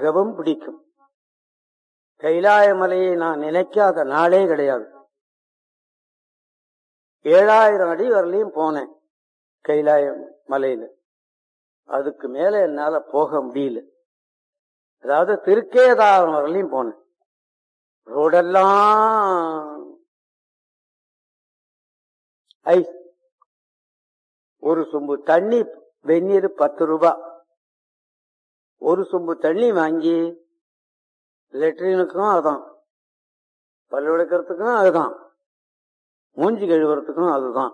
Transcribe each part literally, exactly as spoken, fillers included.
மிகவும் பிடிக்கும். கைலாய மலையை நான் நினைக்காத நாளே கிடையாது. ஏழாயிரம் அடி வரலையும் போனேன் கைலாய மலையில. அதுக்கு மேல என்னால போக முடியல. அதாவது திருக்கேதாரம் வரலையும் போனேன். ரோடெல்லாம் ஐஸ். ஒரு சொம்பு தண்ணி வெந்நீர் பத்து ரூபாய். ஒரு சொம்பு தண்ணி வாங்கி லெட்ரினுக்கும் அதுதான், பல்லு விளக்கிறதுக்கும் அதுதான், மூஞ்சி கழுவுறதுக்கும் அதுதான்.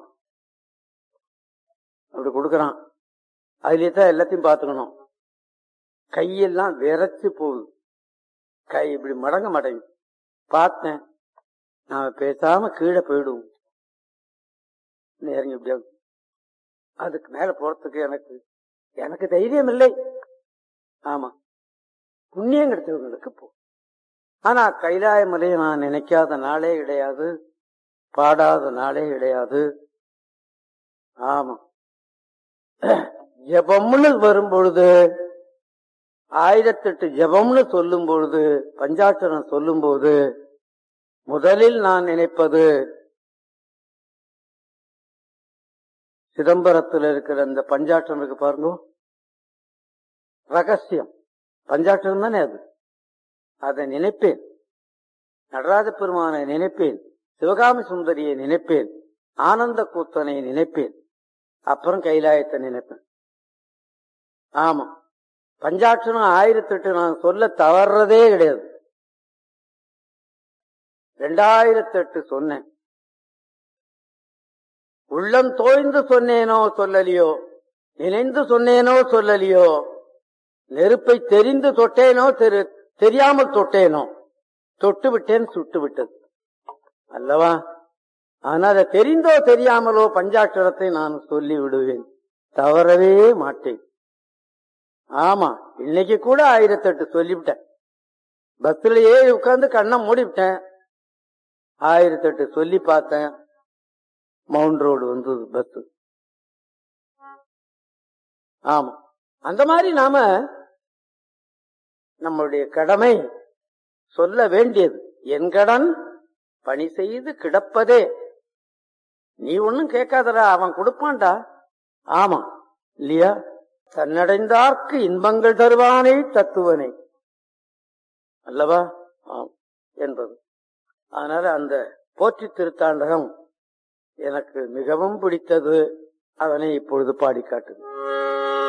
அப்படி கொடுக்கறான். அதுலயே தான் எல்லாத்தையும் பாத்துக்கணும். கையெல்லாம் விரைச்சு போகுது. கை இப்படி மடங்க மாட்டேங்குது. பார்த்தேன், நாம பேசாம கீழே போயிடுவோம். இறங்கி இப்படியா அதுக்கு மேல போறதுக்கு எனக்கு எனக்கு தைரியம் இல்லை. ஆமா, புண்ணியம் கிடைச்சவங்களுக்கு போ. ஆனா கைலாய மலையை நான் நினைக்காத நாளே கிடையாது, பாடாத நாளே கிடையாது. ஆமா, ஜபம்னு வரும் பொழுது, ஆயிரத்தெட்டு ஜபம்னு சொல்லும் பொழுது, பஞ்சாட்சரம் சொல்லும் போது முதலில் நான் நினைப்பது சிதம்பரத்தில் இருக்கிற அந்த பஞ்சாட்சரம் இருக்கு பாருங்க, ரகசியம் பஞ்சாட்சரம் தானே அது. அதை நினைப்பேன். நடராஜ பெருமானை நினைப்பேன், சிவகாமி சுந்தரியை நினைப்பேன், ஆனந்த கூத்தனை நினைப்பேன், அப்புறம் கைலாயத்தை நினைப்பேன். ஆமா, பஞ்சாட்சரம் ஆயிரத்தி எட்டு நான் சொல்ல தவறதே கிடையாது. ரெண்டாயிரத்தி எட்டு சொன்னேன். உள்ளம் தோய்ந்து சொன்னேனோ சொல்லலியோ, நினைந்து சொன்னேனோ சொல்லலியோ, நெருப்பை தெரிந்து தொட்டேனோ தெரியாமல் தொட்டேனோ, தொட்டு விட்டேன் சுட்டு விட்டது அல்லவா. ஆனால் அதை தெரிந்தோ தெரியாமலோ பஞ்சாட்சரத்தை நான் சொல்லி விடுவேன், தவறவே மாட்டேன். ஆமா, இன்னைக்கு கூட ஆயிரத்தி எட்டு சொல்லிவிட்டேன். பஸ்லயே உட்கார்ந்து கண்ணை மூடிவிட்டேன். ஆயிரத்தி எட்டு சொல்லி பார்த்தேன். மவுண்ட் ரோடு வந்து பஸ். ஆமா, அந்த மாதிரி நாம நம்முடைய கடமை சொல்ல வேண்டியது. என் கடன் பணி செய்து கிடப்பதே. நீ ஒன்னும் கேட்காதடா, அவன் கொடுப்பான்டா. ஆமா இல்லையா? தன்னடைந்தார்க்கு இன்பங்கள் தருவானே தத்துவனே அல்லவா என்பது. அதனால அந்த போற்றி திருத்தாண்டகம் எனக்கு மிகவும் பிடித்தது. அதனை இப்பொழுது பாடி காட்டுது.